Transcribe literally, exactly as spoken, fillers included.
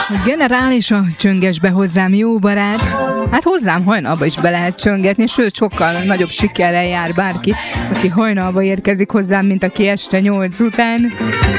Generális a csöngesbe hozzám jó barát. Hát hozzám hajnalba is be lehet csöngetni, sőt sokkal nagyobb sikerrel jár bárki, aki hajnalba érkezik hozzám, mint aki este nyolc után.